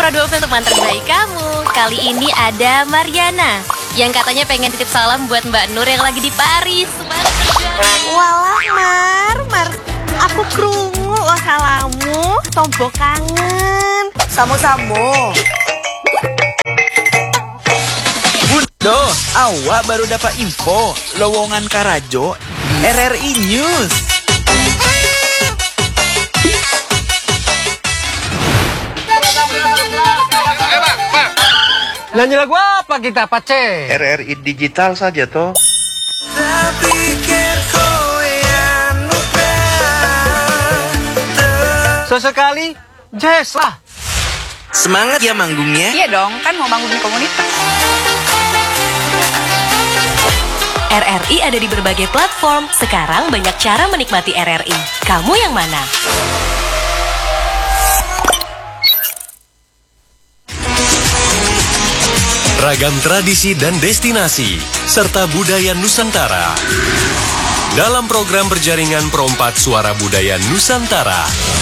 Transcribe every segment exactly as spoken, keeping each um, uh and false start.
Suara dua untuk teman terbaik kamu. Kali ini ada Mariana yang katanya pengen titip salam buat Mbak Nur yang lagi di Paris. Walah Mar, Mar, aku krungu lo salamu, tombo kangen. Samu-samu. Bunda, awak baru dapat info lowongan Karajo R R I News. Nyanyi lagu apa kita, Pace? R R I digital saja toh. Sesekali jazz lah. Semangat ya manggungnya. Iya dong, kan mau bangun komunitas. R R I ada di berbagai platform. Sekarang banyak cara menikmati R R I. Kamu yang mana? Ragam tradisi dan destinasi, serta budaya Nusantara. Dalam program berjaringan Perompat Suara Budaya Nusantara.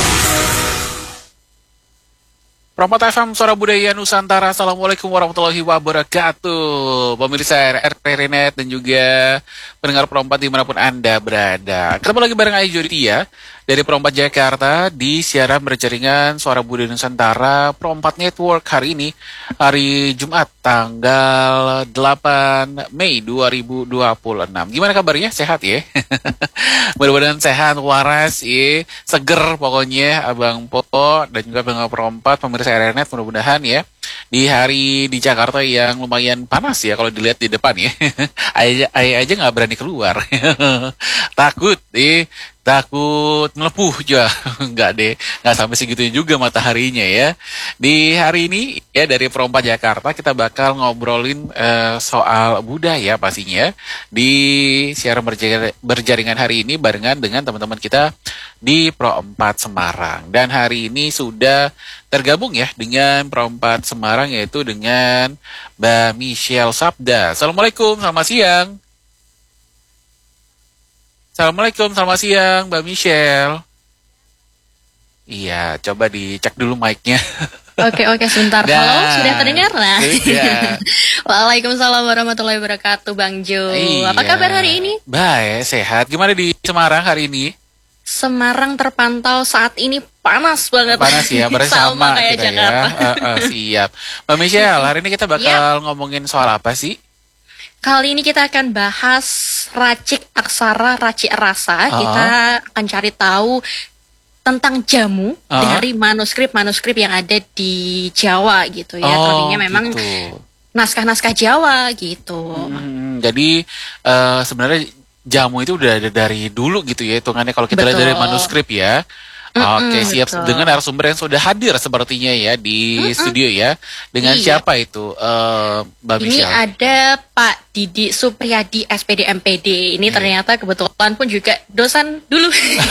Perompat F M Suara Budaya Nusantara. Assalamualaikum warahmatullahi wabarakatuh. Pemirsa R R I Net dan juga pendengar Perompat dimanapun Anda berada. Ketemu lagi bareng Ayu Joditia dari Perompat Jakarta di siaran berjaringan Suara Budaya Nusantara Perompat Network hari ini, hari Jumat tanggal delapan Mei dua ribu dua puluh enam. Gimana kabarnya? Sehat ya? Mudah-mudahan sehat, waras, ya, seger pokoknya Abang Popo dan juga pendengar Perompat, pemirsa R R I Net, mudah-mudahan ya di hari di Jakarta yang lumayan panas ya kalau dilihat di depan ya. Ayah aja nggak berani keluar. Takut eh takut melepuh juga. Nggak deh, nggak sampai segitunya juga mataharinya ya. Di hari ini ya dari Perompat Jakarta kita bakal ngobrolin uh, soal budaya pastinya di siaran berjar- berjaringan hari ini barengan dengan teman-teman kita di Perompat Semarang. Dan hari ini sudah tergabung ya dengan Perompat Semarang, yaitu dengan Mbak Michelle Sabda. Assalamualaikum, selamat siang. Assalamualaikum, selamat siang Mbak Michelle. Iya, coba dicek dulu mic-nya. Oke, oke, sebentar. Dan, halo, sudah terdengar lah? Sudah. Waalaikumsalam warahmatullahi wabarakatuh, Bang Jo. Iya. Apa kabar hari ini? Baik, sehat. Gimana di Semarang hari ini? Semarang terpantau saat ini panas banget. Panas ya, berarti sama, sama kayak kita Jakarta. ya. Uh, uh, siap. Mbak Michelle, hari ini kita bakal ngomongin soal apa sih? Kali ini kita akan bahas racik aksara, racik rasa. Uh-huh. Kita akan cari tahu tentang jamu uh-huh. dari manuskrip-manuskrip yang ada di Jawa gitu ya. Oh, Tadinya memang gitu. naskah-naskah Jawa gitu. Hmm, jadi uh, sebenarnya jamu itu udah ada dari dulu gitu ya hitungannya kalau kita lihat Betul. dari manuskrip ya. Mm-mm, Oke, siap. betul. Dengan narasumber yang sudah hadir sepertinya ya di Mm-mm. studio ya. Dengan Iya. siapa itu, uh, Mbak Ini Michelle? ada Pak Didi Supriyadi S P D M P D. Ini Hmm. ternyata kebetulan pun juga dosen dulu.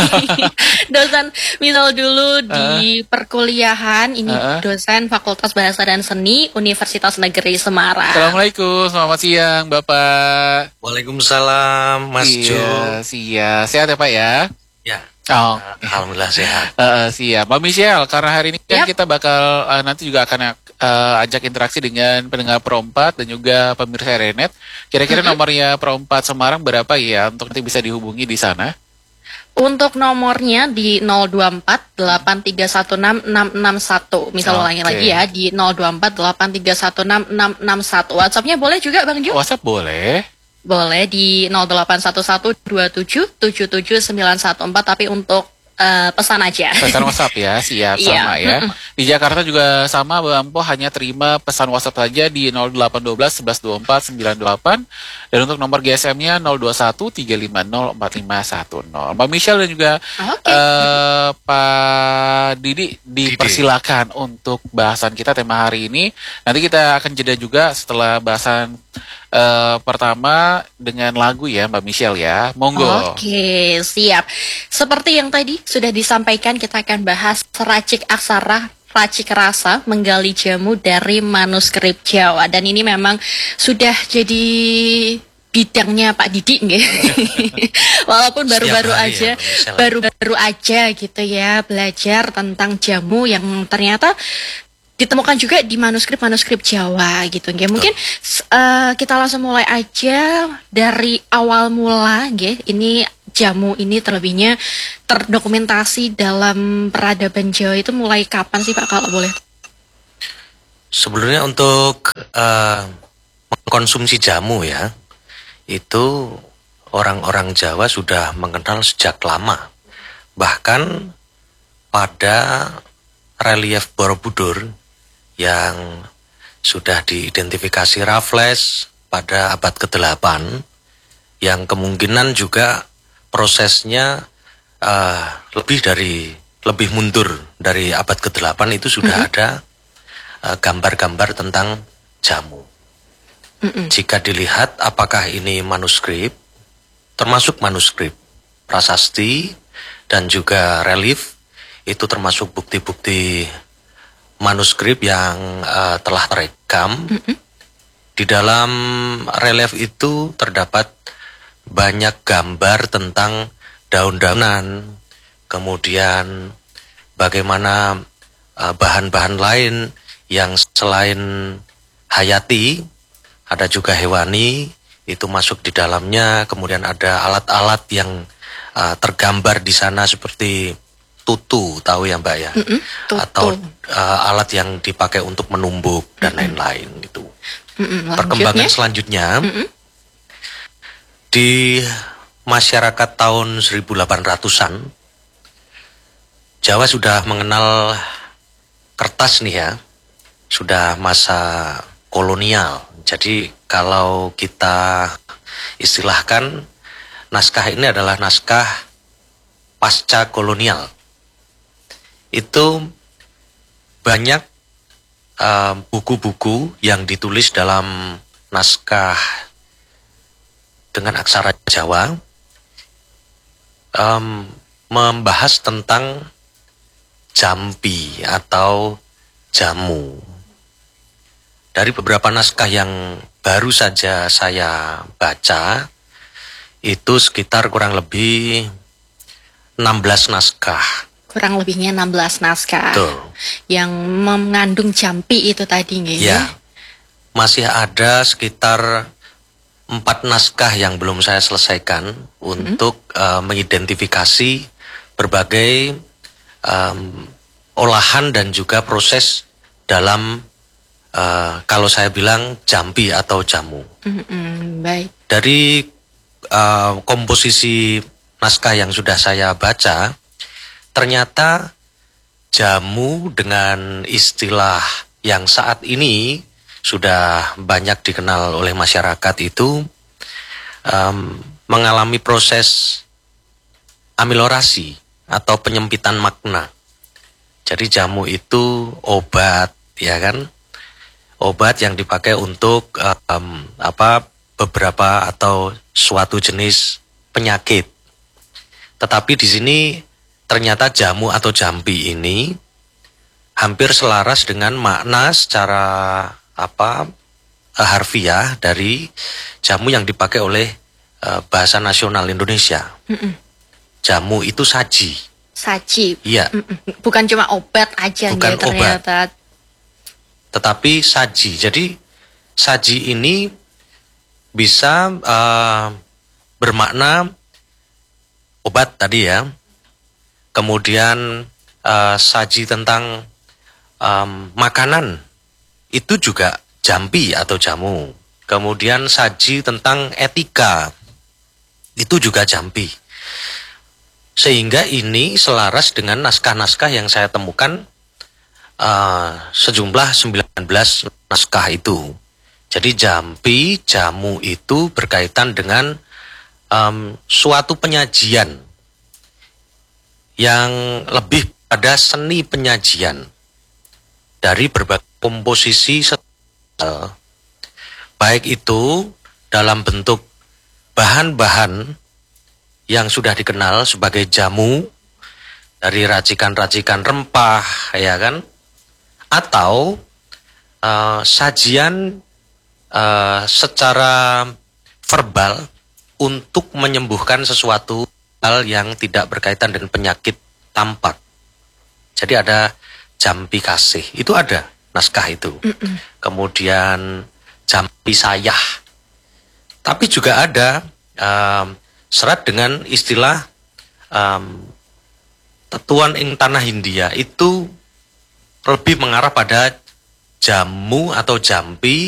Dosen misal dulu di perkuliahan. Ini Uh-uh. dosen Fakultas Bahasa dan Seni Universitas Negeri Semarang. Assalamualaikum, selamat siang Bapak. Waalaikumsalam, Mas Jo. Iya, siap. Sehat ya Pak ya? Ya, Oh, alhamdulillah sehat. Uh, siap. Mbak Michelle, karena hari ini kan Yap. kita bakal uh, nanti juga akan uh, ajak interaksi dengan pendengar Perompat dan juga pemirsa R R I Net. Kira-kira nomornya Perompat Semarang berapa ya untuk nanti bisa dihubungi di sana? Untuk nomornya di nol dua empat delapan tiga satu enam enam enam satu. Misal Oke. ulangi lagi ya di nol dua empat delapan tiga satu enam enam enam satu. WhatsApp-nya boleh juga Bang Jo? WhatsApp boleh. Boleh di nol delapan satu satu dua tujuh tujuh tujuh sembilan satu empat, tapi untuk uh, pesan aja. Pesan WhatsApp ya, siap, Iya. sama ya. Di Jakarta juga sama, Mbak Ampo hanya terima pesan WhatsApp saja di nol delapan satu dua satu satu dua empat sembilan delapan. Dan untuk nomor G S M-nya nol dua satu tiga lima nol empat lima satu nol. Mbak Michelle dan juga Oke. eh, Pak Didi dipersilakan untuk bahasan kita tema hari ini. Nanti kita akan jeda juga setelah bahasan eh, pertama dengan lagu ya Mbak Michelle ya. Monggo. Oke, siap. Seperti yang tadi sudah disampaikan, kita akan bahas racik aksara, racik rasa, menggali jamu dari manuskrip Jawa. Dan ini memang sudah jadi bidangnya Pak Didi nggih. Walaupun baru-baru Setiap hari aja, ya, Mbak Michelle. baru-baru aja gitu ya belajar tentang jamu yang ternyata ditemukan juga di manuskrip-manuskrip Jawa gitu nggih. Mungkin uh, kita langsung mulai aja dari awal mula nggih. Ini jamu ini terlebihnya terdokumentasi dalam peradaban Jawa itu mulai kapan sih Pak kalau boleh? Sebenarnya untuk uh, mengkonsumsi jamu ya, itu orang-orang Jawa sudah mengenal sejak lama. Bahkan pada relief Borobudur yang sudah diidentifikasi Raffles pada abad kedelapan, yang kemungkinan juga prosesnya uh, lebih dari lebih mundur dari abad kedelapan itu sudah mm-hmm. ada uh, gambar-gambar tentang jamu. Mm-hmm. Jika dilihat apakah ini manuskrip, termasuk manuskrip prasasti dan juga relief, itu termasuk bukti-bukti manuskrip yang uh, telah terekam. Mm-hmm. Di dalam relief itu terdapat banyak gambar tentang daun-daunan, kemudian bagaimana uh, bahan-bahan lain yang selain hayati, ada juga hewani, itu masuk di dalamnya. Kemudian ada alat-alat yang uh, tergambar di sana seperti tutu, tahu ya Mbak ya? Mm-mm, atau uh, alat yang dipakai untuk menumbuk dan Mm-mm. lain-lain gitu. Mm-mm, Perkembangan selanjutnya Mm-mm. di masyarakat tahun seribu delapan ratusan, Jawa sudah mengenal kertas nih ya, sudah masa kolonial. Jadi kalau kita istilahkan, naskah ini adalah naskah pasca kolonial. Itu banyak uh, buku-buku yang ditulis dalam naskah dengan aksara Jawa, um, membahas tentang jampi atau jamu. Dari beberapa naskah yang baru saja saya baca, itu sekitar kurang lebih enam belas naskah. Kurang lebihnya enam belas naskah. Betul. Yang mengandung jampi itu tadi nggih. Ya. Masih ada sekitar empat naskah yang belum saya selesaikan hmm. untuk uh, mengidentifikasi berbagai um, olahan dan juga proses dalam uh, kalau saya bilang jampi atau jamu. Hmm, baik. Dari uh, komposisi naskah yang sudah saya baca, ternyata jamu dengan istilah yang saat ini sudah banyak dikenal oleh masyarakat itu um, mengalami proses amilorasi atau penyempitan makna. Jadi jamu itu obat, ya kan? Obat yang dipakai untuk um, apa beberapa atau suatu jenis penyakit. Tetapi di sini ternyata jamu atau jampi ini hampir selaras dengan makna secara apa harfiah dari jamu yang dipakai oleh uh, bahasa nasional Indonesia. Mm-mm. Jamu itu saji. Saji. Iya. Mm-mm. Bukan cuma obat aja. Bukan ya, ternyata. obat. Tetapi saji. Jadi saji ini bisa uh, bermakna obat tadi ya. Kemudian uh, saji tentang um, makanan, itu juga jampi atau jamu. Kemudian saji tentang etika, itu juga jampi. Sehingga ini selaras dengan naskah-naskah yang saya temukan, uh, sejumlah sembilan belas naskah itu. Jadi jampi, jamu itu berkaitan dengan um, suatu penyajian yang lebih pada seni penyajian dari berbagai komposisi sosial, baik itu dalam bentuk bahan-bahan yang sudah dikenal sebagai jamu dari racikan-racikan rempah, ya kan, atau uh, sajian uh, secara verbal untuk menyembuhkan sesuatu hal yang tidak berkaitan dengan penyakit tampak. Jadi ada jampi kasih, itu ada. naskah itu. Mm-mm. Kemudian jampi sayah. Tapi juga ada um, serat dengan istilah um, tetuan ing tanah Hindia itu lebih mengarah pada jamu atau jampi